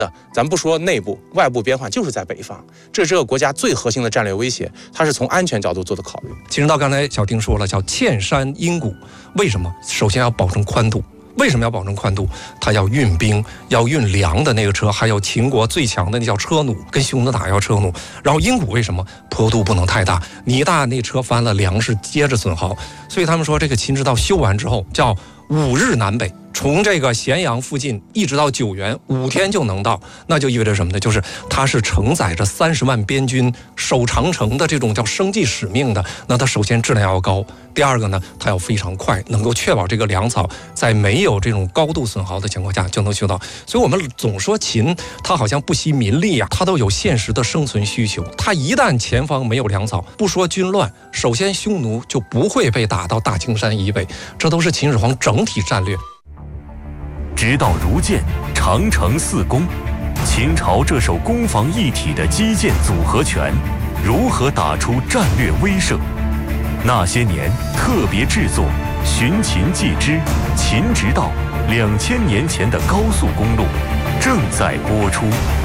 咱不说内部，外部边患就是在北方，这是这个国家最核心的战略威胁，它是从安全角度做的考虑。 秦直道刚才小丁说了，叫嵌山阴谷，为什么？首先要保证宽度。为什么要保证宽度？它要运兵，要运粮的那个车，还有秦国最强的那叫车弩，跟匈奴打要车弩。然后阴谷为什么？坡度不能太大，你一大那车翻了，粮食接着损耗。所以他们说这个秦直道修完之后叫5日南北，从这个咸阳附近一直到九原，5天就能到。那就意味着什么呢？就是它是承载着30万边军守长城的这种叫生计使命的。那它首先质量要高，第二个呢，它要非常快，能够确保这个粮草在没有这种高度损耗的情况下就能修到。所以我们总说秦，它好像不惜民力啊，它都有现实的生存需求。它一旦前方没有粮草，不说军乱，首先匈奴就不会被打到大青山以北，这都是秦始皇整体战略。 直到如建、长城4攻，秦朝这手攻防一体的基建组合拳，如何打出战略威慑？那些年特别制作《寻秦记之秦直道2000年前的高速公路》正在播出。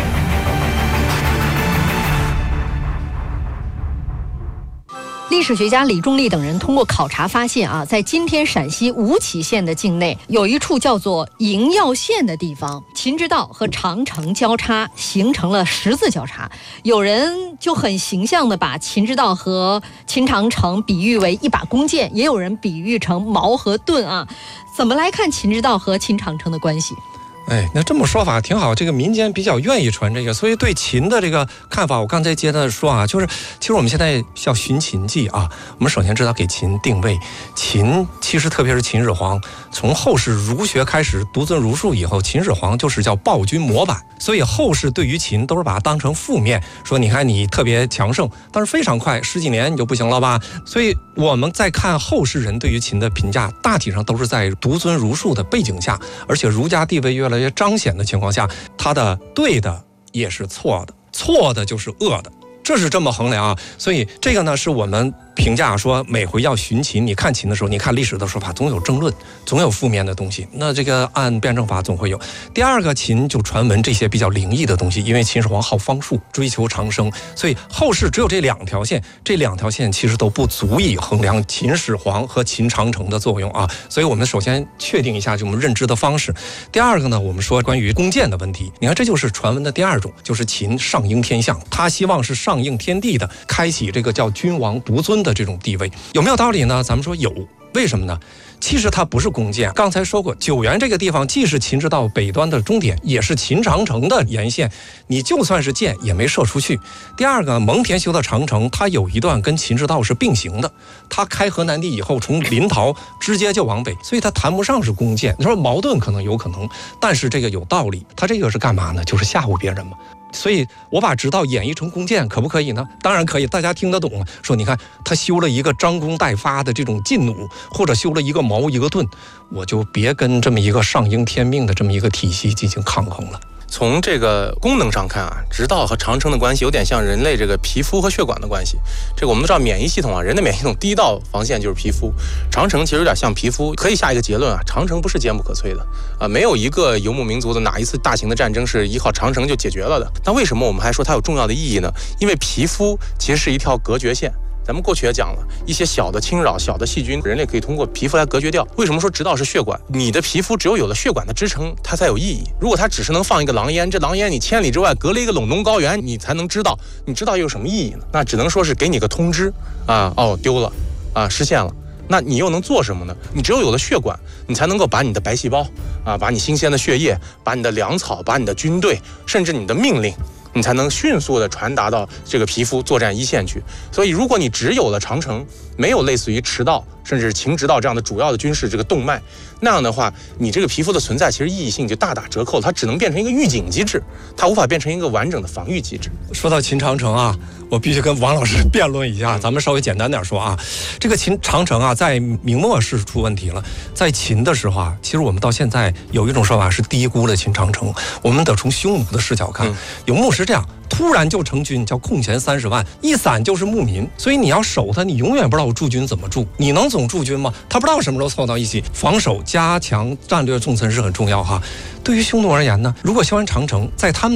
历史学家李仲立等人通过考察发现啊，在今天陕西吴起县的境内有一处叫做萦药县的地方，秦直道和长城交叉，形成了十字交叉。有人就很形象地把秦直道和秦长城比喻为一把弓箭，也有人比喻成矛和盾啊。怎么来看秦直道和秦长城的关系？ 那这么说法挺好，这个民间比较愿意传这个，所以对秦的这个看法，我刚才接着说啊，就是其实我们现在叫寻秦记啊，我们首先知道给秦定位，秦其实特别是秦始皇，从后世儒学开始独尊儒术以后，秦始皇就是叫暴君模板，所以后世对于秦都是把它当成负面，说你看你特别强盛，但是非常快10几年你就不行了吧？所以我们在看后世人对于秦的评价，大体上都是在独尊儒术的背景下，而且儒家地位越来越彰显的情况下，它的对的也是错的，错的就是恶的，这是这么衡量啊。所以这个呢，是我们评价说每回要寻秦，你看秦的时候，你看历史的说法总有争论，总有负面的东西，那这个按辩证法总会有。第二个，秦就传闻这些比较灵异的东西，因为秦始皇好方术，追求长生，所以后世只有这2条线，这2条线其实都不足以衡量秦始皇和秦长城的作用啊。所以我们首先确定一下就我们认知的方式。第二个呢，我们说关于弓箭的问题，你看这就是传闻的第2种，就是秦上应天象，他希望是上应天地的，开启这个叫君王独尊的这种地位，有没有道理呢？咱们说有，为什么呢？其实它不是弓箭，刚才说过，九原这个地方既是秦直道北端的终点，也是秦长城的沿线，你就算是箭也没射出去。第二个，蒙恬修的长城，它有一段跟秦直道是并行的，它开河南地以后，从临洮直接就往北，所以它谈不上是弓箭。你说矛盾可能有可能，但是这个有道理，它这个是干嘛呢？就是吓唬别人嘛。所以我把直道演绎成弓箭，可不可以呢？当然可以，大家听得懂。说你看他修了一个张弓待发的这种劲弩，或者修了一个矛一个盾，我就别跟这么一个上应天命的这么一个体系进行抗衡了。 从这个功能上看啊，直道和长城的关系有点像人类这个皮肤和血管的关系。这个我们都知道免疫系统啊，人的免疫系统第一道防线就是皮肤，长城其实有点像皮肤。可以下一个结论啊，长城不是坚不可摧的啊，没有一个游牧民族的哪一次大型的战争是依靠长城就解决了的。那为什么我们还说它有重要的意义呢？因为皮肤其实是一条隔绝线。咱们过去也讲了一些小的侵扰、小的细菌，人类可以通过皮肤来隔绝掉。为什么说直道是血管？你的皮肤只有了血管的支撑，它才有意义。如果它只是能放一个狼烟，这狼烟你千里之外隔了一个陇东高原，你才能知道，你知道又有什么意义呢？那只能说是给你个通知啊，哦丢了啊，失陷了。那你又能做什么呢？你只有了血管，你才能够把你的白细胞啊，把你新鲜的血液，把你的粮草，把你的军队，甚至你的命令，你才能迅速地传达到这个皮肤作战一线去。所以如果你只有了长城，没有类似于驰道甚至秦直道这样的主要的军事这个动脉，那样的话你这个皮肤的存在其实意义性就大打折扣了，它只能变成一个预警机制，它无法变成一个完整的防御机制。 说到秦长城啊，我必须跟王老师辩论一下，咱们稍微简单点说啊，这个秦长城啊，在明末是出问题了，在秦的时候啊，其实我们到现在有一种说法是低估了秦长城，我们得从匈奴的视角看，有牧师这样突然就成军，叫空前30万，一散就是牧民，所以你要守它，你永远不知道驻军怎么驻，你能总驻军吗？他不知道什么时候凑到一起，防守加强战略纵深是很重要哈。对于匈奴而言呢，如果修完长城，在他们